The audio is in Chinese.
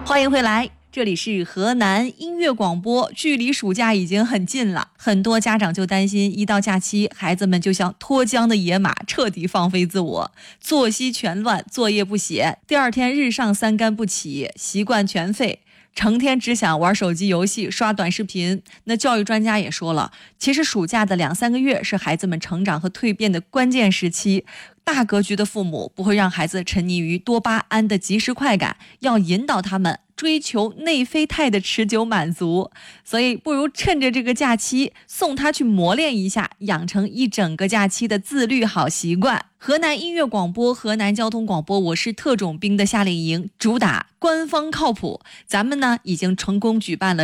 欢迎回来，这里是河南音乐广播。距离暑假已经很近了，很多家长就担心一到假期，孩子们就像脱缰的野马，彻底放飞自我，作息全乱，作业不写，第二天日上三竿不起，习惯全废，成天只想玩手机游戏、刷短视频。那教育专家也说了，其实暑假的2-3个月是孩子们成长和蜕变的关键时期。大格局的父母不会让孩子沉溺于多巴胺的即时快感，要引导他们追求内啡肽的持久满足。所以不如趁着这个假期送他去磨练一下，养成一整个假期的自律好习惯。河南音乐广播、河南交通广播，我是特种兵的夏令营，主打官方靠谱。咱们呢已经成功举办了